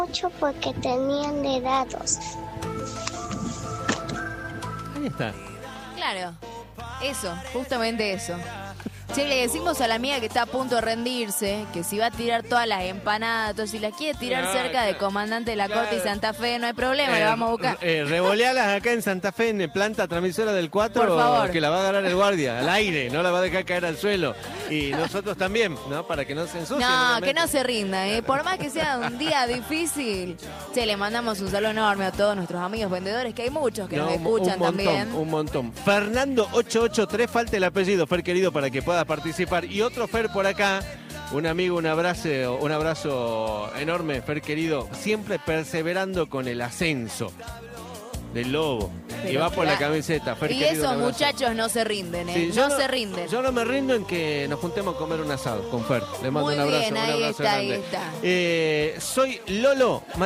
mucho porque tenían de dados. Ahí está. Claro, eso, justamente eso. Che, le decimos a la amiga que está a punto de rendirse, que si va a tirar todas las empanadas, todo, si las quiere tirar cerca de Comandante de la Corte y Santa Fe, no hay problema, la vamos a buscar. Revolealas acá en Santa Fe, en planta transmisora del 4, Por favor. que la va a agarrar el guardia, al aire, no la va a dejar caer al suelo. Y nosotros también, ¿no? Para que no se ensucien. No, que no se rinda, por más que sea un día difícil. Che, le mandamos un saludo enorme a todos nuestros amigos vendedores, que hay muchos que nos escuchan también. Un montón. Fernando 883, falta el apellido, Fer querido, para que puedas participar. Y otro Fer por acá, un amigo, un abrazo enorme, Fer querido, siempre perseverando con el ascenso del Lobo. Pero y va por la camiseta, Fer y querido. esos muchachos no se rinden, Sí, no se rinden. Yo no me rindo en que nos juntemos a comer un asado con Fer. Le mando Muy un abrazo, bien, un ahí abrazo está, grande. ahí está. Soy Lolo.